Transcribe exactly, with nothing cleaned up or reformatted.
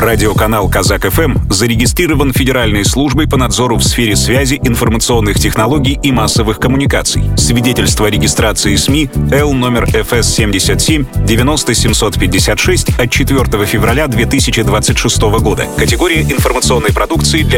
Радиоканал «Казак-ФМ» зарегистрирован Федеральной службой по надзору в сфере связи, информационных технологий и массовых коммуникаций. Свидетельство о регистрации СМИ Л номер эф эс семьдесят семь девяносто семьсот пятьдесят шесть от четвёртого февраля две тысячи двадцать шестого года. Категория информационной продукции для